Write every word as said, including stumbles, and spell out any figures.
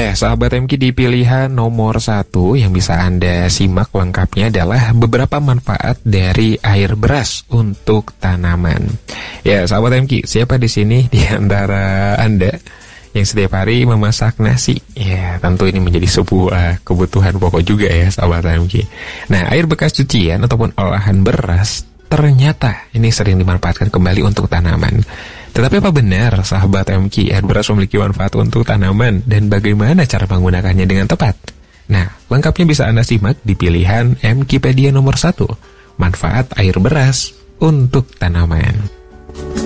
Nah, sahabat M K, di pilihan nomor satu yang bisa Anda simak lengkapnya adalah beberapa manfaat dari air beras untuk tanaman. Ya, sahabat M K, siapa di sini di antara Anda yang setiap hari memasak nasi? Ya, tentu ini menjadi sebuah kebutuhan pokok juga ya, sahabat M K. Nah, air bekas cucian ataupun olahan beras ternyata ini sering dimanfaatkan kembali untuk tanaman. Tetapi apa benar, sahabat M K, air beras memiliki manfaat untuk tanaman dan bagaimana cara menggunakannya dengan tepat? Nah, lengkapnya bisa Anda simak di pilihan Mkipedia nomor satu, manfaat air beras untuk tanaman.